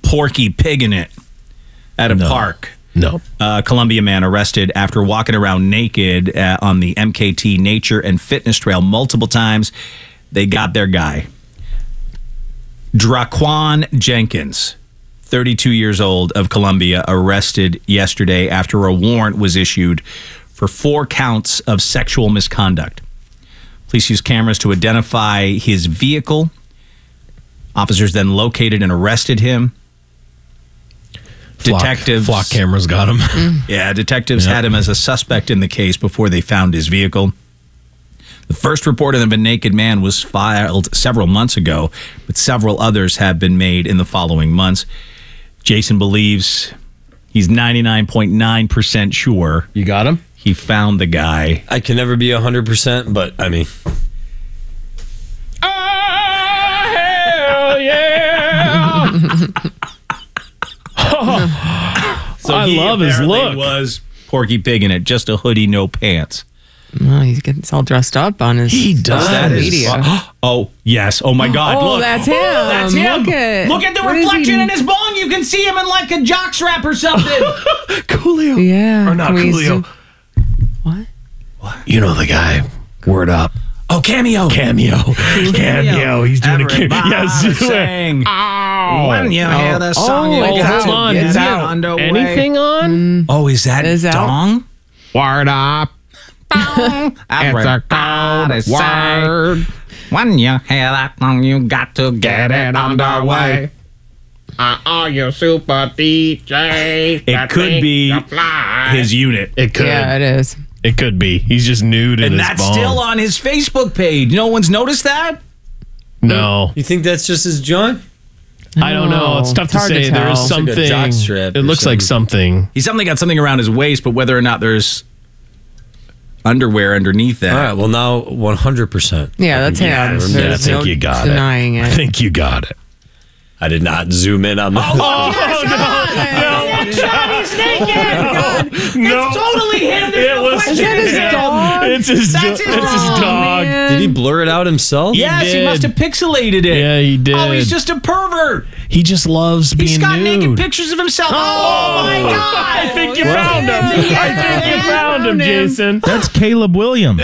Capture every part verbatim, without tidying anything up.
Porky Pigging it at a No. park. No. A Columbia man arrested after walking around naked uh, on the M K T Nature and Fitness Trail multiple times. They got their guy. Draquan Jenkins, thirty-two years old, of Columbia, arrested yesterday after a warrant was issued for four counts of sexual misconduct. Police used cameras to identify his vehicle. Officers then located and arrested him. Flock, Detectives. Flock cameras got him. Yeah, detectives Yep. had him as a suspect in the case before they found his vehicle. The first report of a naked man was filed several months ago, but several others have been made in the following months. Jason believes he's ninety-nine point nine percent sure You got him? he found the guy. I can never be one hundred percent, but I mean. Hell yeah! So I he love his apparently look. was Porky Pigging it, just a hoodie, no pants. Well, he gets all dressed up on his He does. social That is- media. Oh, yes. Oh, my God. Oh, Look. that's him. That's him. Look at- Look at the what is reflection he- in his bong. You can see him in like a jockstrap or something. Coolio. Yeah. Or not Can we Coolio. zoom- What? You know the guy. Word up. Oh, Cameo. Cameo. Cameo. He's doing a cameo. Everybody Yes. do it. sang. When you hear the song, Oh, you it's got out. to Hold on. get Does he it have underway. anything on? Oh, is that Is out. Dong? Word up. Everybody sang. When you hear that song, you got to get it underway. Uh-oh, you super D J. It could be his unit. It could. Yeah, it is. It could be. He's just nude in And his that's bong. still on his Facebook page. No one's noticed that? No. You think that's just his joint? I don't know. It's tough It's to hard to say. There is tell. something. It's like a jockstrap it or looks like something. He's definitely got something around his waist, but whether or not there's underwear underneath that. All right, well, now one hundred percent. Yeah, that's him. Yeah, I There's think no you got denying it. it. I think you got it. I did not zoom in on that. Johnny's naked! No. It's totally him. There's It no was question. that his dog? It's his, do- That's his it's his dog. dog. Man. Did he blur it out himself? Yes, he did. must have pixelated it. Yeah, he did. Oh, he's just a pervert. He just loves being He's got nude. naked pictures of himself. Oh, my God. I think you What? found him. I think you found him, Jason. That's Caleb Williams.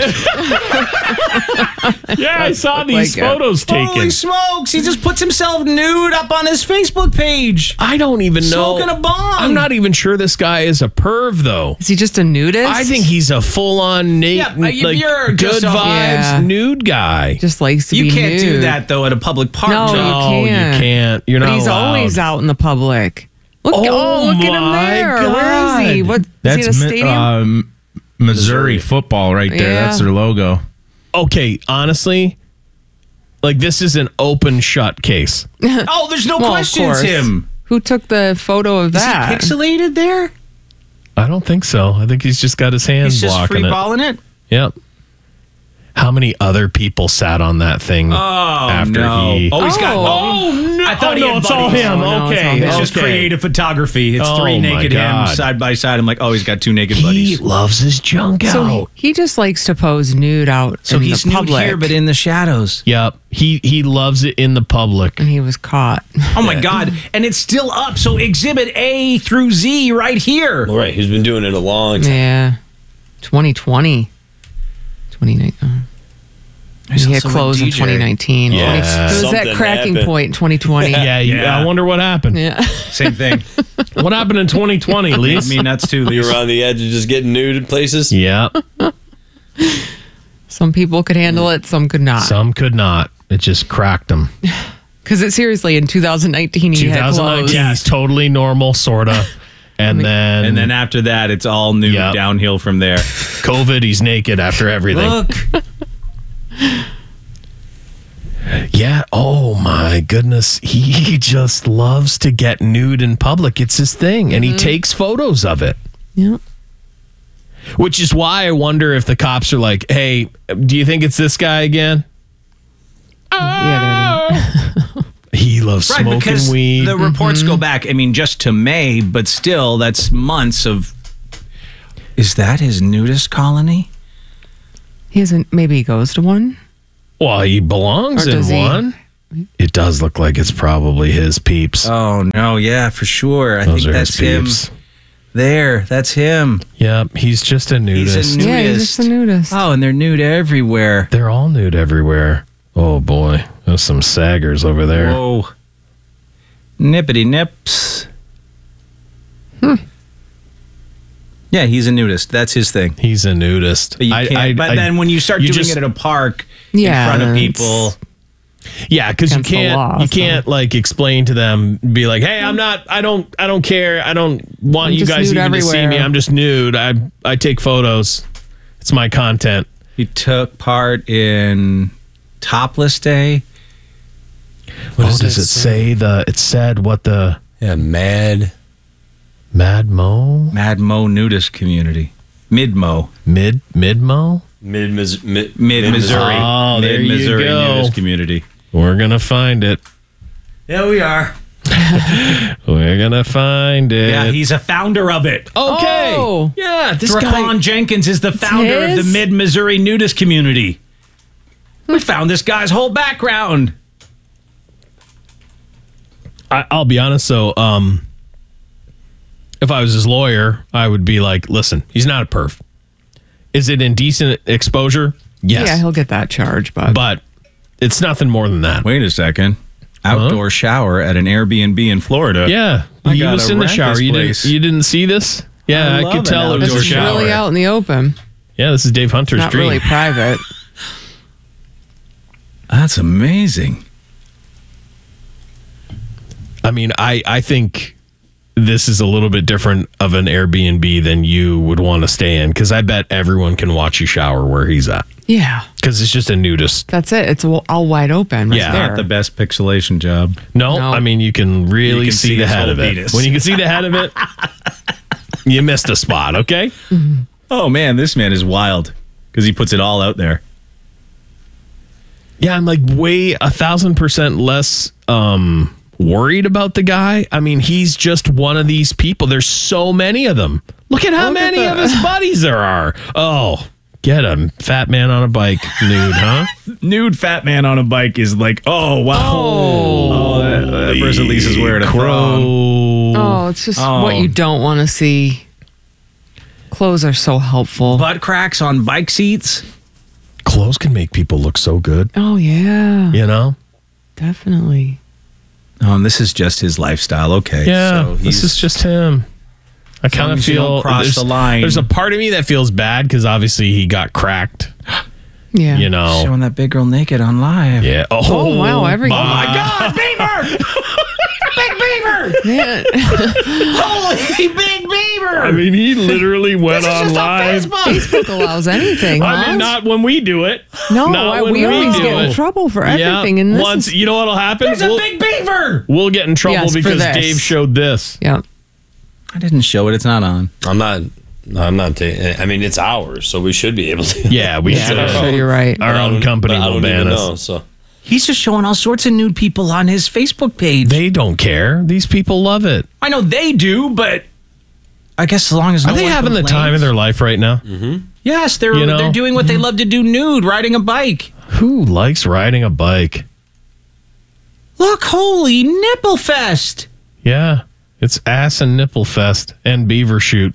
Yeah, I saw these like a- photos taken. Holy smokes. He just puts himself nude up on his Facebook page. I don't even know. Smoking a bong. I'm not even sure this guy is a perv, though. Is he just a nudist? I think he's a full-on na- Yeah, but if like you're good just a- vibes Yeah. nude guy. just likes to You be can't do nude. that, though, at a public park. No, Joe. you No, can't. you can't. You're But not he's allowed. always out in the public. Look, Oh, oh, look at him my there. Where is he? God. What is That's he in a Mi- stadium? um, Missouri football right there. Yeah. That's their logo. Okay, honestly, like this is an open shut case. Oh, there's no Well, of question it's course. him. Who took the photo of Is he that? pixelated there? I don't think so. I think he's just got his hands He's just blocking free it. balling it? Yep. How many other people sat on that thing after no. he? Oh, he's got. Oh. Oh, no. I thought Oh, he no, had it's all buddies. him. Oh, no, it's okay, all him. It's just okay. creative photography. It's Oh, three my naked God. him side by side. I'm like, oh, he's got two naked He buddies. loves his junk So out. he, he just likes to pose nude out So in he's the nude public. here, but in the shadows. Yep. He he loves it in the public. and he was caught. Oh my God! And it's still up. So Exhibit A through Z right here. All right, he's been doing it a long time. Yeah. twenty twenty. twenty nineteen. There's He had also a closed in D J. twenty nineteen. Yeah. twenty, it was Something that cracking happened. point, twenty twenty. Yeah, you- Yeah. I wonder what happened. Yeah. Same thing. What happened in twenty twenty, I Lise? mean, that's too. You're on the edge of just getting nude in places. Yeah. Some people could handle it, some could not. Some could not. It just cracked them. Because it seriously, in two thousand nineteen, he had twenty nineteen, closed. he's totally normal, sorta. And then, And then after that, it's all nude Yep. downhill from there. COVID, he's naked after everything. Look. Yeah. Oh my goodness. He just loves to get nude in public. It's his thing. And he takes photos of it. Yeah. Which is why I wonder if the cops are like, hey, do you think it's this guy again? Yeah, they're- He loves Right, smoking because weed. the reports go back, I mean, just to May, but still, that's months of. Is that his nudist colony? he isn't. Maybe he goes to one. well, he belongs Or in does he- one. It does look like it's probably his peeps. Oh no, yeah, for sure. I Those think are that's his him. peeps. There, that's him. Yep, he's just a nudist. He's a nudist. Yeah, he's just a nudist. Oh, and they're nude everywhere. They're all nude everywhere. Oh boy, there's some saggers over there. Whoa. Nippity nips. Hmm. Yeah, he's a nudist. That's his thing. He's a nudist. But you I- can't. I- but I- then when you start you doing just- it at a park Yeah, in front of then people, it's- Yeah, because you Against the can't law, you so- can't like explain to them, be like, hey, I'm not, I don't, I don't care, I don't want I'm you just guys nude even to see me. everywhere. I'm just nude. I I take photos. It's my content. he took part in Topless Day. What oh, does it say? The it said what the Yeah, mad. Mad Mo Mad Mo nudist community. Mid Mo. mid mid Mo. Mid, Mis- mid, Mid Missouri. Oh, there Mid you Missouri go. nudist community. We're gonna find it. Yeah, we are. We're gonna find it. Yeah, he's a founder of it. okay. Oh. Yeah, this Draquan guy. Jenkins is the founder of the his? Mid Missouri nudist community. We found this guy's whole background. I, I'll be honest. So, um, if I was his lawyer, I would be like, "Listen, he's not a perf. Is it indecent exposure? Yes, Yeah, he'll get that charge, but, but it's nothing more than that." Wait a second. Outdoor shower at an Airbnb in Florida. Yeah, I he gotta was in the rent shower. this You place. didn't, you didn't see this? Yeah, I I, love could an tell it was outdoor a this is shower. really out in the open. Yeah, this is Dave Hunter's Not dream. really private. That's amazing. I mean, I, I think this is a little bit different of an Airbnb than you would want to stay in, because I bet everyone can watch you shower where he's at, Yeah, because it's just a nudist. that's it. It's all all wide open right Yeah. there. Not the best pixelation job. No, No. I mean, you can really You can see, see the his head whole of it. penis. When you can see the head of it, you missed a spot, okay? Oh man, this man is wild because he puts it all out there. Yeah, I'm like way a thousand percent less um, worried about the guy. I mean, he's just one of these people. There's so many of them. Look at how Look at many of the- his buddies there are. Oh, get a fat man on a bike nude, huh? Nude fat man on a bike is like, oh wow. Oh, that, that person at least is wearing a thong. Crow. Oh, it's just Oh. what you don't want to see. Clothes are so helpful. Butt cracks on bike seats. Clothes can make people look so good, oh yeah, you know? definitely. Oh, and this is just his lifestyle. Okay. Yeah, so this is just him. I kind long of as you feel don't cross there's, the line. there's a part of me that feels bad because obviously he got cracked, Yeah. you know? showing that big girl naked on live. Yeah. Oh, Oh, wow, every- my Oh, my God, Beaver! Big Beaver! Yeah. Holy big Beaver! I mean, he literally went this is on just live. on Facebook. Facebook allows anything. I huh? mean, not when we do it. no, not I, when we we always do get in it. trouble for Yeah, everything. And this once is, you know what'll happen? There's a We'll, big beaver! we'll get in trouble Yes, for because this. Dave showed this. yeah. I didn't show it. It's not on. I'm not. I'm not taking. I mean, it's ours, so we should be able to. Yeah, we Yeah, should. I'm sure you're right. Our But I own don't- company but I will don't ban even us. know, so He's just showing all sorts of nude people on his Facebook page. They don't care. These people love it. I know they do, but I guess as long as Are no they one having the complains. time of their life right now? Yes, they're You know? they're doing what they love to do nude, riding a bike. Who likes riding a bike? Look, holy nipple fest. Yeah, it's ass and nipple fest and beaver shoot.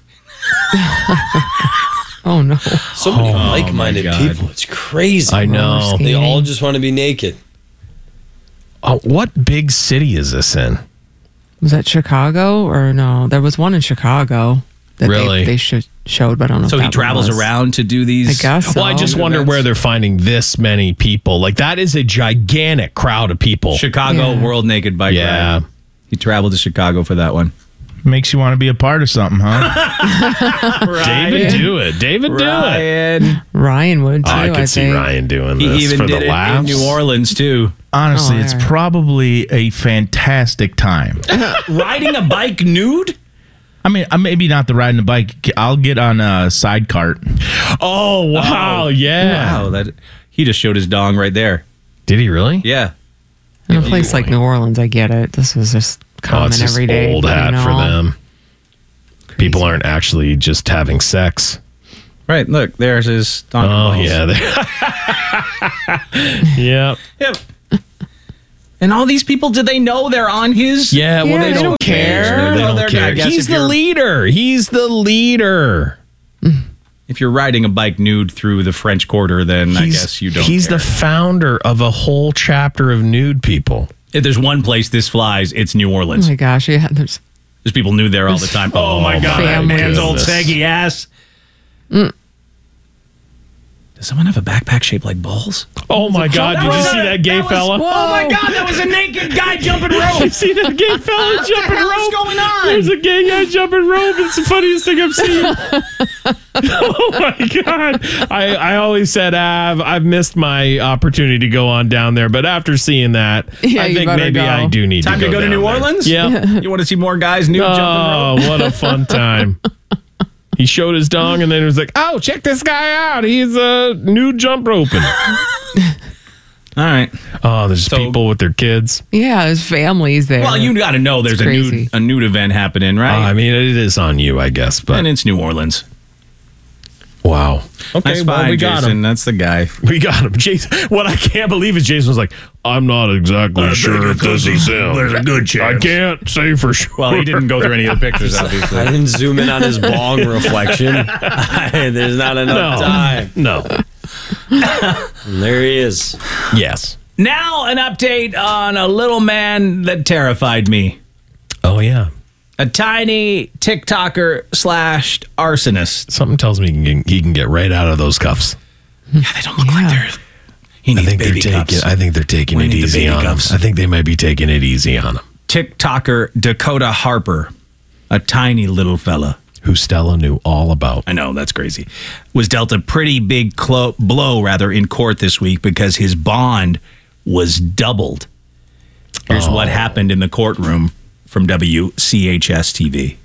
Oh no. so many like-minded my God. people. It's crazy. I know. Roller They all skating. just want to be naked. Oh, what big city is this in? Was that Chicago or no? There was one in Chicago that Really? they, they sh- showed, but I don't know. So if he that one travels was. around to do these. I guess. Well, I so. just wonder events. where they're finding this many people. Like, that is a gigantic crowd of people. Chicago Yeah. World Naked Bike Yeah. Ride. He traveled to Chicago for that one. Makes you want to be a part of something, huh? David, do it. David, do it. Ryan. Ryan would too. Oh, I could see think. Ryan doing He this even for did the it laughs. in New Orleans too. Honestly, Oh, it's all right. probably a fantastic time. Riding a bike nude? I mean, uh, maybe not the riding the bike. I'll get on a side cart. Oh, wow. Yeah. Wow, that he just showed his dong right there. Did he really? Yeah. In a place like New Orleans, I get it. This is just Oh, common it's just every day. old you hat for know? them. People aren't actually just having sex. Right, look, there's his dong. Oh, balls. yeah. Yep. Yep. And all these people, do they know they're on his? Yeah, well, Yeah, they, they don't, don't care. care. They Well, don't they're- care. I guess He's if the you're- leader. He's the leader. If you're riding a bike nude through the French Quarter, then I He's- guess you don't He's care. the founder of a whole chapter of nude people. If there's one place this flies, it's New Oh Orleans. my gosh, yeah. There's There's people nude there all the time. Oh, my God. families. Man's old goodness. saggy ass. Does someone have a backpack shaped like balls? Oh my God! Did you see that gay was- fella? Oh my God, that was a naked guy jumping You rope. see that gay fella jumping hell is rope? going on? There's a gay guy jumping rope. It's the funniest thing I've seen. Oh my God! I, I always said I've I've missed my opportunity to go on down there, but after seeing that, Yeah, I you think better maybe go. I do need Time to to go go to down New there. Orleans? Yeah. You want to see more guys nude jumping Oh, rope? what a fun time! He showed his dong and then he was like, "Oh, check this guy out! He's a uh, nude jump roping." All right. Oh, there's So- people with their kids. yeah, there's families there. Well, you got to know there's It's a nude crazy. a nude event happening, Uh, right? I mean, it is on you, I guess, but and it's New Orleans. wow. Okay, That's well, fine, we got Jason. him. That's the guy. We got him. Jason, what I can't believe is Jason was like, I'm not exactly sure if this is him. There's a good chance. I can't say for sure. Well, he didn't go through any of the pictures, obviously. I didn't zoom in on his bong reflection. There's not enough No. time. No. And there he is. Yes. Now, an update on a little man that terrified me. Oh, yeah. A tiny TikToker slash arsonist. Something tells me he can, he can get right out of those cuffs. Yeah, they don't look like they're. He I needs think they're baby taking. cuffs. I think they're taking We it need the easy baby on him. cuffs. I think they might be taking it easy on him. TikToker Dakota Harper, a tiny little fella. Who Stella knew all about. I know, that's crazy. Was dealt a pretty big clo- blow, rather, in court this week because his bond was doubled. Here's what happened in the courtroom from W C H S T V.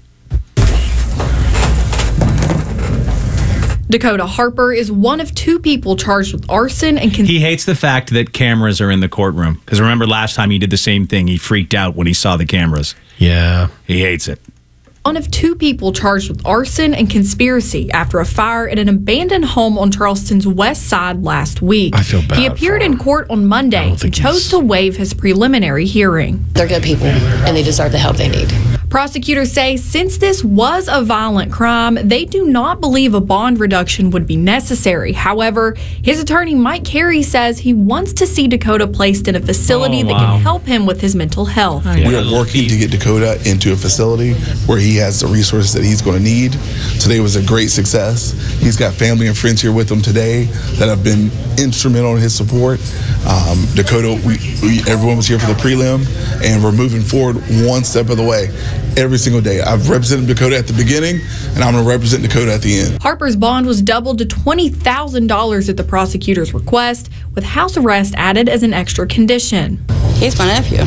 Dakota Harper is one of two people charged with arson and con- He hates the fact that cameras are in the courtroom. Because remember last time he did the same thing. He freaked out when he saw the cameras. Yeah. He hates it. one of two people charged with arson and conspiracy after a fire at an abandoned home on Charleston's west side last week. I feel bad He appeared for in him. court on Monday and think chose he's- to waive his preliminary hearing. They're good people and they deserve the help they need. Prosecutors say since this was a violent crime, they do not believe a bond reduction would be necessary. However, his attorney Mike Carey says he wants to see Dakota placed in a facility Oh, that wow. can help him with his mental health. We are working to get Dakota into a facility where he has the resources that he's going to need. Today was a great success. He's got family and friends here with him today that have been instrumental in his support. Um, Dakota, we, we, everyone was here for the prelim, and we're moving forward one step of the way every single day. I've represented Dakota at the beginning, and I'm going to represent Dakota at the end. Harper's bond was doubled to twenty thousand dollars at the prosecutor's request, with house arrest added as an extra condition. He's my nephew.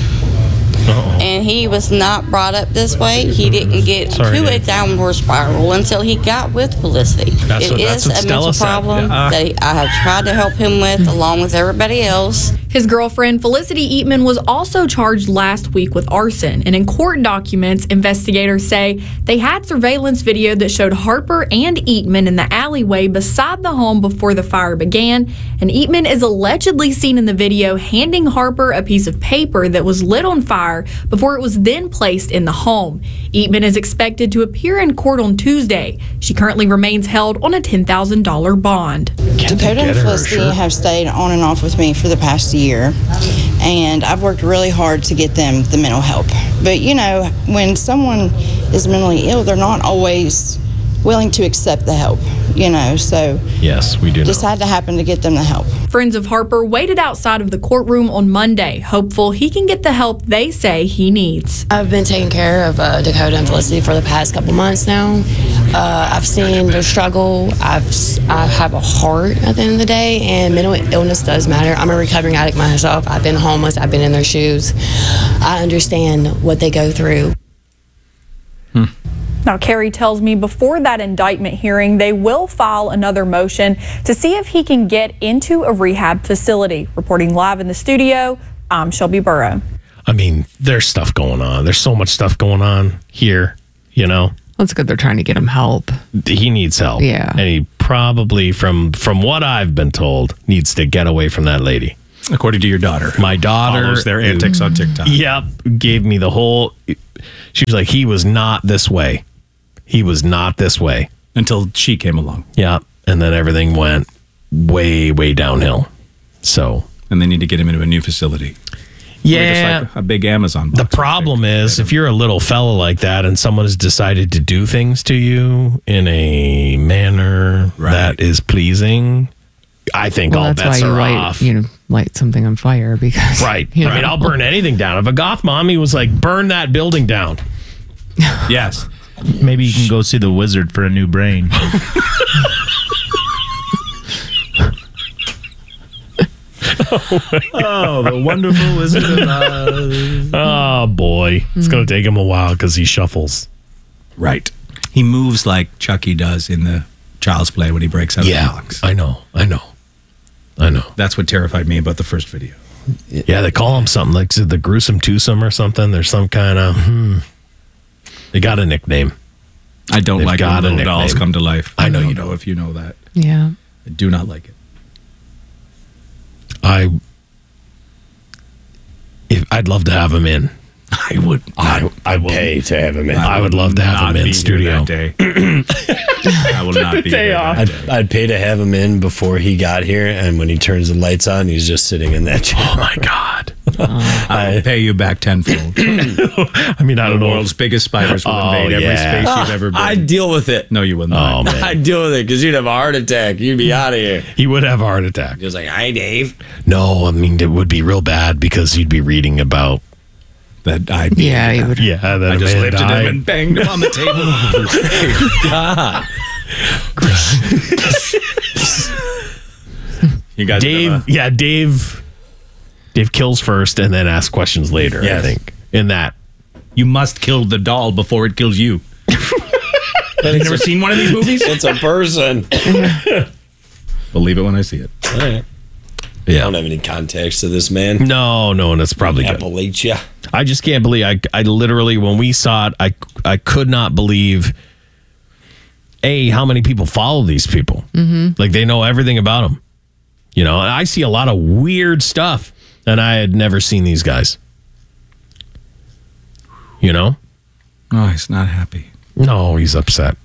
And he was not brought up this way. He didn't get Sorry, to a Dave. downward spiral until he got with Felicity. That's It what- that's is what a Stella mental said. problem Yeah. that he, I have tried to help him with along with everybody else. His girlfriend, Felicity Eatman, was also charged last week with arson. And in court documents, investigators say they had surveillance video that showed Harper and Eatman in the alleyway beside the home before the fire began. And Eatman is allegedly seen in the video handing Harper a piece of paper that was lit on fire before it was then placed in the home. Eatman is expected to appear in court on Tuesday. She currently remains held on a ten thousand dollars bond. Dakota and Felicity have stayed on and off with me for the past year, and I've worked really hard to get them the mental help. But you know, when someone is mentally ill, they're not always willing to accept the help, you know, so Yes, we do know. just had to happen to get them the help. Friends of Harper waited outside of the courtroom on Monday, hopeful he can get the help they say he needs. I've been taking care of uh, Dakota and Felicity for the past couple months now. Uh, I've seen their struggle. I've s- I have a heart at the end of the day, and mental illness does matter. I'm a recovering addict myself. I've been homeless. I've been in their shoes. I understand what they go through. Now, Carey tells me before that indictment hearing, they will file another motion to see if he can get into a rehab facility. Reporting live in the studio, I'm Shelby Burrow. I mean, there's stuff going on. There's so much stuff going on here, you know. That's good. They're trying to get him help. He needs help. Yeah. And he probably, from from what I've been told, needs to get away from that lady. According to your daughter. My daughter. Follows their antics on TikTok. Yep. Gave me the whole. She was like, he was not this way. He was not this way. Until she came along. Yeah. And then everything went way, way downhill. So. And they need to get him into a new facility. Yeah. Just like a big Amazon box. The problem is, if you're a little fella like that and someone has decided to do things to you in a manner Right. that is pleasing, I think Well, all that's why bets you are light, off. you know, light something on fire because Right. You know, I mean, I'll burn anything down. If a goth mommy was like, burn that building down. Yes. Maybe you can go see the wizard for a new brain. Oh, the wonderful Wizard of Oz. Oh, boy. It's going to take him a while because he shuffles. Right. He moves like Chucky does in the Child's Play when he breaks out of the Yeah. box. I know. I know. I know. That's what terrified me about the first video. Yeah, they call him something like the gruesome twosome or something. There's some kind of. Hmm. They got a nickname. I don't They've like got when a little dolls nickname. come to life. I know don't you know don't. if you know that. yeah. I do not like it. I. If I'd love to have him in. I would. I, I'd pay to have him in. I would love to have not him be in here studio. that day. I will not be Day here off. that I'd, day. I'd pay to have him in before he got here, and when he turns the lights on, he's just sitting in that chair. Oh my God. I will pay you back tenfold. I mean, I The don't know. world's biggest spiders will Oh, invade every yeah. space you've ever been. I'd deal with it. no, you will not. Oh man, I'd deal with it because you'd have a heart attack. You'd be out of here. he would have a heart attack. Just like, hi, Dave. No, I mean it would be real bad because you'd be reading about. That I Yeah, you would. Yeah, that I a just man lifted died. him and banged him on the table. God. You guys Dave, have a- yeah, Dave. Dave kills first and then asks questions later. Yes. I think in that. you must kill the doll before it kills you. Have you never seen one of these movies? It's a person. Believe it when I see it. All right. I Yeah. don't have any context to this man. No, no, and that's probably good. Appalachia. I just can't believe I I literally when we saw it I I could not believe a how many people follow these people. Mm-hmm. Like they know everything about them. You know, and I see a lot of weird stuff and I had never seen these guys. You know? Oh, he's not happy. No, he's upset.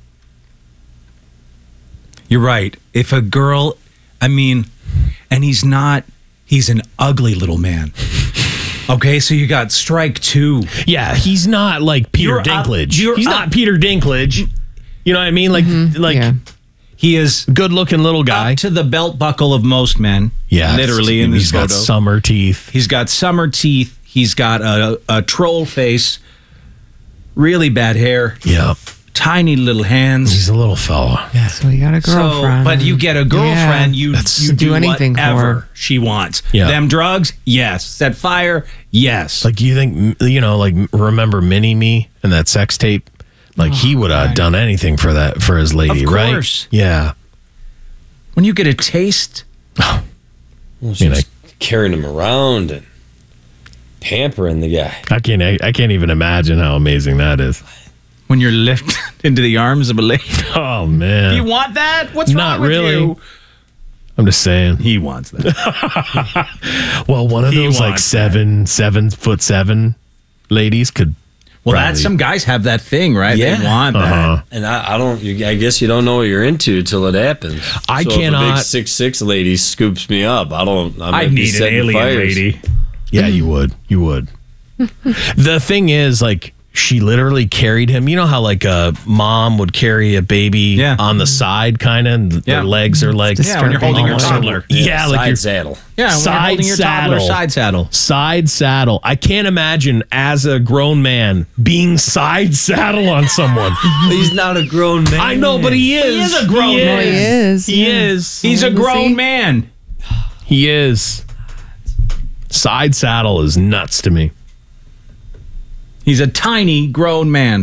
You're right. If a girl, I mean, and he's not, he's an ugly little man. Okay, so you got strike two. Yeah, he's not like Peter You're up- Dinklage. you're he's up- not Peter Dinklage. You know what I mean? Like like Yeah. He is good looking little guy. up to the belt buckle of most men. Yeah, literally in this he's got photo. summer teeth. He's got summer teeth. He's got a, a troll face. Really bad hair. Yeah, Tiny little hands. he's a little fella. Yeah, so you got a So, girlfriend. but you get a girlfriend, you That's- you do do, anything for whatever her. she wants. Yeah. Them drugs, yes. Set fire, yes. Like you think you know, like remember Mini Me and that sex tape? Like he would have done anything for that for his lady, Of right? course. Yeah. when you get a taste, Well, You she's know. carrying him around and pampering the guy. I can't I can't even imagine how amazing that is. when you're lifted into the arms of a lady, Oh man. you want that? What's Not wrong with really. you? I'm just saying. He wants that. Well, one of He those like wants seven, seven foot seven ladies could Well, probably- that's some guys have that thing, right? Yeah. They want Uh-huh. that. And I, I don't. You, I guess you don't know what you're into till it happens. I so If a cannot- big six six lady scoops me up. I don't. I might I be need an setting alien fires. lady. Yeah, you would. You would. The thing is, like, she literally carried him. You know how, like, a mom would carry a baby Yeah. on the side, kind of, and Yeah. their legs are like. Yeah, when you're holding your Disturbing. toddler. Yeah, like side your saddle. Yeah, when you're Side holding your toddler saddle. side saddle. side saddle. I can't imagine as a grown man being side saddle on someone. He's not a grown man. I know, but he is. He is a grown He man. He is. He yeah. is. He's a Is grown he? man. He is. Side saddle is nuts to me. He's a tiny grown man.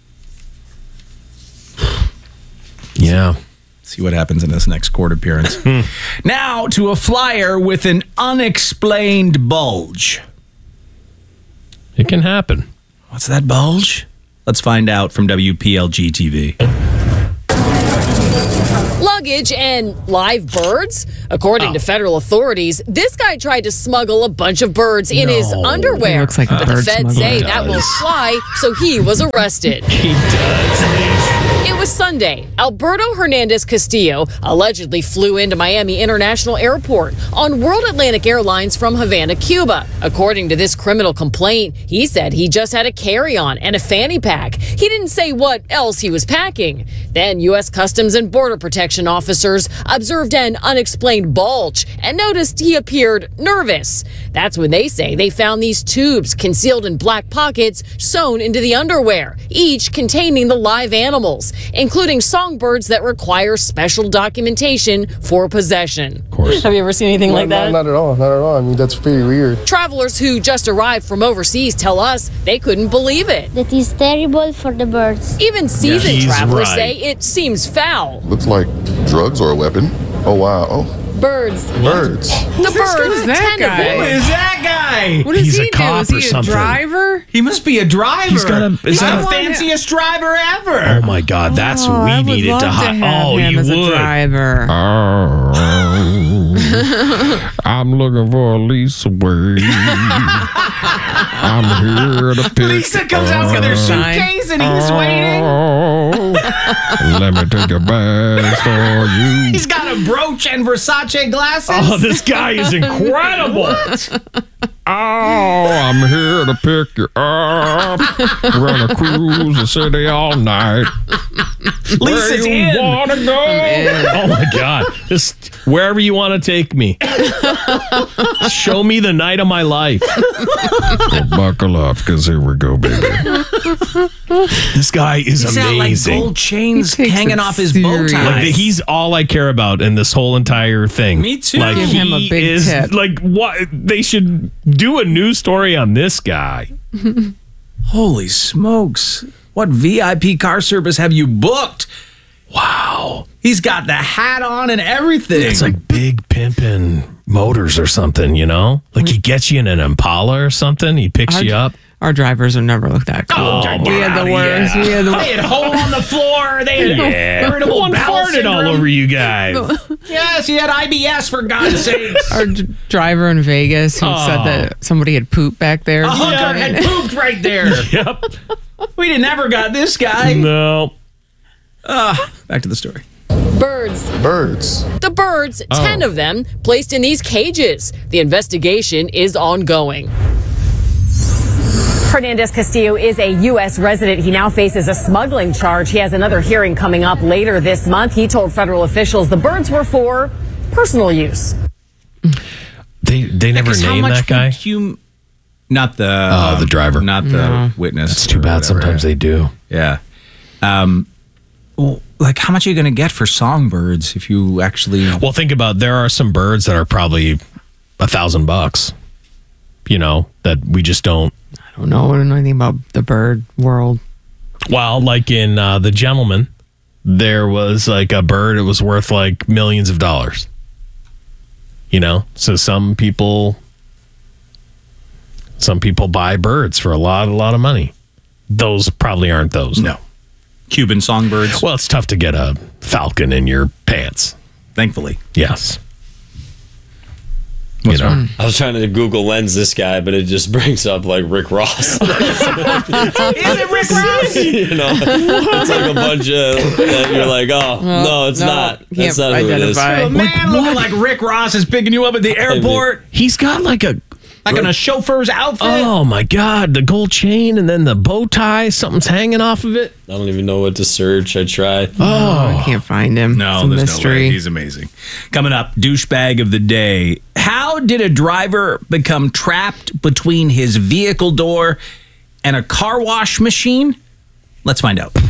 Yeah. See what happens in this next court appearance. Now to a flyer with an unexplained bulge. It can happen. What's that bulge? Let's find out from W P L G T V. luggage, and live birds? According Oh. to federal authorities, this guy tried to smuggle a bunch of birds in his No. underwear. He looks like a but bird the feds smuggler. say He that does. won't fly, so he was arrested. He does. It was Sunday. Alberto Hernandez Castillo allegedly flew into Miami International Airport on World Atlantic Airlines from Havana, Cuba. According to this criminal complaint, he said he just had a carry-on and a fanny pack. He didn't say what else he was packing. Then U S Customs and Border Protection officers observed an unexplained bulge and noticed he appeared nervous. That's when they say they found these tubes concealed in black pockets sewn into the underwear, each containing the live animals, including songbirds that require special documentation for possession. Of course. Have you ever seen anything like that? Not at all. Not at all. I mean, that's pretty weird. Travelers who just arrived from overseas tell us they couldn't believe it. That is terrible for the birds. Even seasoned He's travelers right. say it seems foul. Looks like drugs or a weapon. Oh, wow. Oh, Birds. birds. The birds, Who's that ten of guy? them. Who is that guy? What does He's he a cop do? or Is he a something. driver? He must be a driver. He's got a- is He's that the a- fanciest driver ever. Oh my God, that's Oh, who we I would needed love to to hire. have Oh, him you as a would. driver. I'm looking for Lisa Wade. I'm here to pick Lisa comes out with her suitcase and he's waiting. Let me take your bags for you. He's got a brooch and Versace glasses. Oh, this guy is incredible. Oh, I'm here to pick you up. We're gonna cruise the city all night. Lisa's Where you in. wanna go? Oh my God! Just wherever you want to take me. Show me the night of my life. Well, buckle up, because here we go, baby. This guy is He's got like amazing. gold chains He takes hanging it off his bow serious. tie. Like he's all I care about in this whole entire thing. Me too. Like Give he him a big is tip. like what they should do a news story on this guy. Holy smokes. What V I P car service have you booked? Wow. He's got the hat on and everything. It's like Big Pimpin' Motors or something, you know? Like he gets you in an Impala or something. He picks Our, you up. our drivers have never looked that cool. Oh, we get had outta the worst. here. We had the They had hole on the floor. They had Yeah. irritable One bowel farted all syndrome. over you guys. Yes, he had I B S for God's sakes. our d- driver in Vegas who Oh. said that somebody had pooped back there. A hooker had pooped right there. Yep. We didn't ever got this guy. No. Back to the story. Birds. Birds. The birds, Oh. ten of them, placed in these cages. The investigation is ongoing. Hernandez Castillo is a U S resident. He now faces a smuggling charge. He has another hearing coming up later this month. He told federal officials the birds were for personal use. They they never Because how named much that guy. would you? Not the. Oh, the driver. Not the witness. It's too or bad whatever. sometimes they do. Yeah. Um. Well, like, how much are you going to get for songbirds if you actually? Well, think about there are some birds that are probably a thousand bucks. You know, that we just don't. I don't know anything about the bird world. Well, like in uh, The Gentleman, there was like a bird. It was worth like millions of dollars. You know, so some people, some people buy birds for a lot, a lot of money. Those probably aren't those. No. Cuban songbirds. Well, it's tough to get a falcon in your pants. Thankfully. Yes. What's you know? wrong? I was trying to Google Lens this guy, but it just brings up like Rick Ross. Is it Rick Ross? You know, it's like a bunch of that you're like, oh Well, no, it's no, not. That's can't not who it is. A man looking like Rick Ross is picking you up at the airport. He's got like a like in a chauffeur's outfit. Oh my God, the gold chain and then the bow tie, something's hanging off of it. I don't even know what to search. I tried. Oh, I can't find him. No, It's a there's mystery. no way. He's amazing. Coming up, douchebag of the day. How did a driver become trapped between his vehicle door and a car wash machine? Let's find out.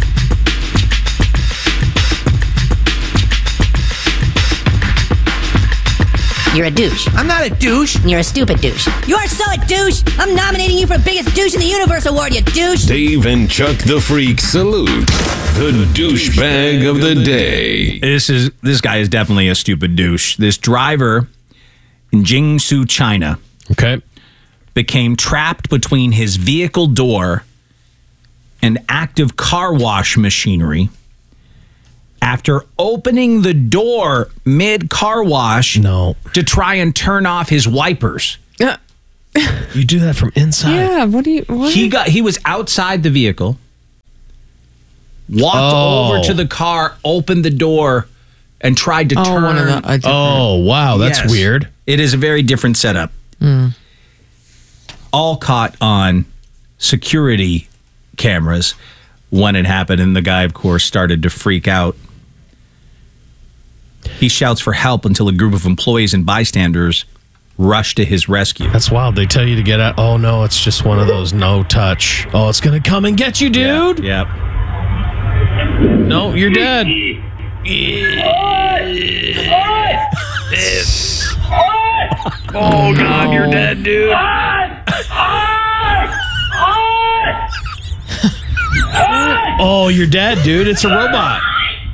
You're a douche. I'm not a douche. You're a stupid douche. You are so a douche. I'm nominating you for Biggest Douche in the Universe award, you douche. Dave and Chuck the Freak salute the douchebag of the day. This is this guy is definitely a stupid douche. This driver in Jiangsu, China, okay, became trapped between his vehicle door and active car wash machinery after opening the door mid car wash no. to try and turn off his wipers. Yeah. You do that from inside. Yeah, what do you what He do you- got he was outside the vehicle, walked Oh. over to the car, opened the door, and tried to Oh, turn. one of the- a different- Oh, wow. That's Yes. weird. It is a very different setup. Mm. All caught on security cameras when it happened, and the guy, of course, started to freak out. He shouts for help until a group of employees and bystanders rush to his rescue. That's wild. They tell you to get out. Oh, no, it's just one of those no touch. Oh, it's going to come and get you, dude. Yep. No, you're dead. Oh, God, you're dead, dude. Oh, you're dead, dude. It's a robot.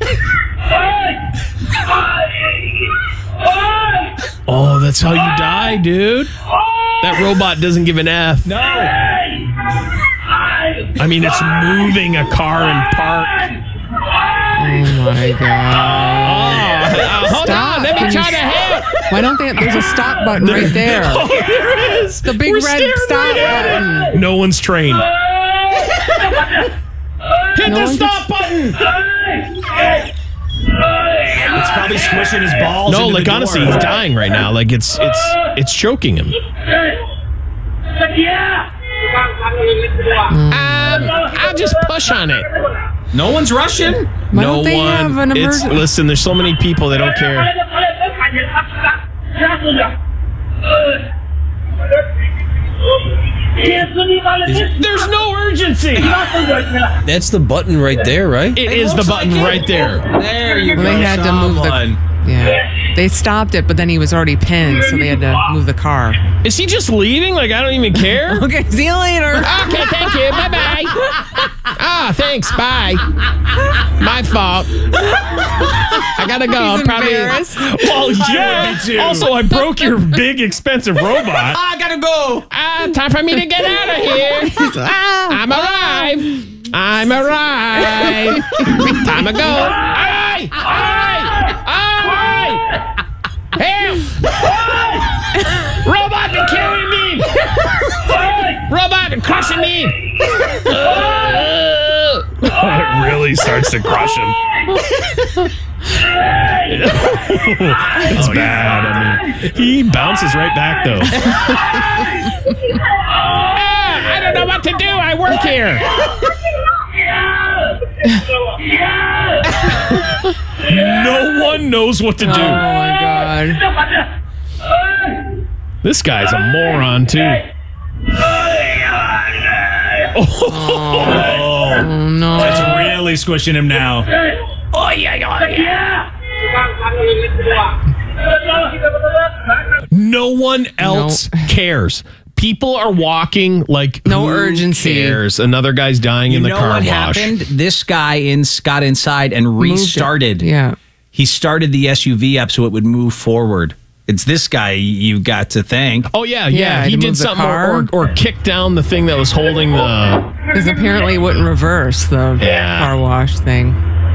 Oh, that's how you die, dude. That robot doesn't give an F. No. I mean, it's moving a car in park. Oh my god. Oh, hold Stop. on. Let me Can try you- to help. Why don't they there's a stop button right there. Oh, there is. The big We're red staring stop right at it. button. No one's trained. Hit No the one stop button. It's probably squishing his balls. No, into like the honestly, door. he's dying right now. Like it's it's it's choking him. Um, I'll just push on it. No one's rushing. Why no don't they one. have an it's emergency? listen. There's so many people they don't care. There's no urgency. That's the button right there, right? It is the button right there. There you Well, go. they had to move the someone. Yeah. They stopped it, but then he was already pinned, so they had to move the car. Is he just leaving? Like I don't even care. Okay, see you later. Okay, thank you. Bye bye. Ah, thanks. Bye. My fault. I gotta go. He's I'm probably. embarrassed. Well, yeah. would be too. Also, I broke your big expensive robot. I gotta go. Ah, time for me to get out of here. I'm arrived. I'm arrived. Time to go. Aye! Aye! Aye! Help! Robot, they're killing me! Robot, they're crushing me! It really starts to crush him. It's bad. I mean, he bounces right back, though. Ah, I don't know what to do. I work here. No one knows what to do. Oh my god. This guy's a moron, too. Oh, Oh no. It's really squishing him now. oh yeah, oh, yeah. No one else cares. People are walking like No who urgency. Cares? Another guy's dying You in the know car what wash. happened? This guy in, got inside and Moved it. restarted. Yeah. He started the S U V up so it would move forward. It's this guy you got to thank. Oh yeah, Yeah, yeah. to he move did the something or, car. or, or kick down the thing that was holding the. Because apparently it wouldn't reverse the Yeah. car wash thing.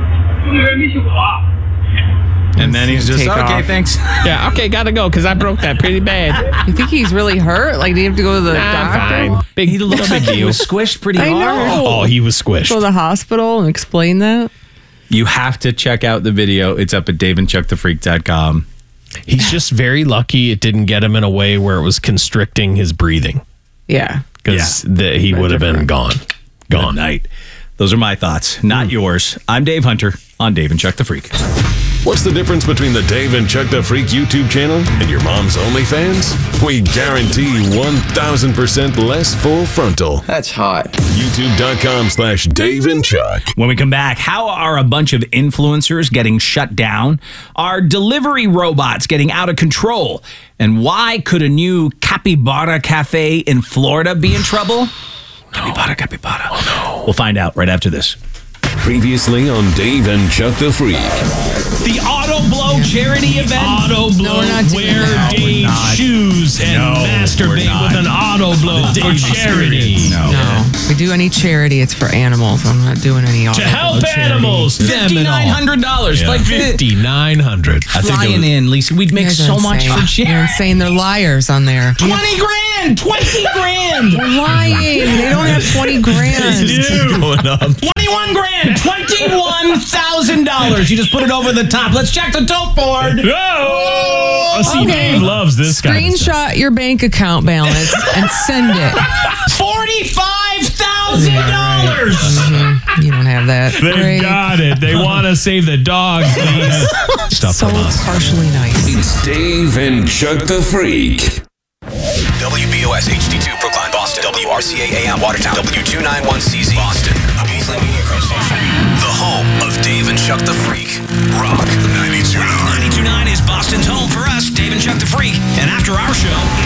And then he's just, Take okay, off. thanks. Yeah, okay, gotta go because I broke that pretty bad. You think he's really hurt? Like, do you have to go to the I'm doctor? fine. Big, He looks no like big he deal. was squished pretty I hard. know. Oh, he was squished. Go to the hospital and explain that? You have to check out the video. It's up at dave and chuck the freak dot com. He's just very lucky it didn't get him in a way where it was constricting his breathing Yeah. because he would have been gone. Gone. Night. Those are my thoughts, not yours. I'm Dave Hunter on Dave and Chuck the Freak. What's the difference between the Dave and Chuck the Freak YouTube channel and your mom's OnlyFans? We guarantee one thousand percent less full frontal. That's hot. YouTube.com slash Dave and Chuck. When we come back, how are a bunch of influencers getting shut down? Are delivery robots getting out of control? And why could a new capybara cafe in Florida be in trouble? Capybara, capybara. Oh, no. We'll find out right after this. Previously on Dave and Chuck the Freak. The auto Auto Blow charity event? Auto Blow. No, we're not doing Wear that. No, we're Dave not. shoes and No, we're masturbate not. with an Auto Blow for Dave charity. experience. No. No, if we do any charity, it's for animals. I'm not doing any To help animals. fifty-nine hundred dollars. Yeah, Like fifty-nine hundred. I think flying in, Lisa. We'd make so much for You're charity. insane. They're liars on there. Twenty grand, twenty grand. They're lying. They don't have twenty grand. Going up. Twenty-one grand, twenty-one thousand dollars. You just put it over the top. Let's check the tote board. Oh, oh see, Okay. Dave loves this kind of stuff. Screenshot your bank account balance and send it. Forty-five thousand dollars. Mhm. You don't have that. They've Great. got it. They want to save the dogs, please. Stuff So from us. partially nice. It's Dave and Chuck the Freak. W B O S H D two Brookline, Boston. W R C A A M Watertown. W two ninety-one C Z Boston. A Beasley Media Group station. The home of Dave and Chuck the Freak. Rock ninety-two point nine. ninety-two point nine is Boston's home for us, Dave and Chuck the Freak. And after our show,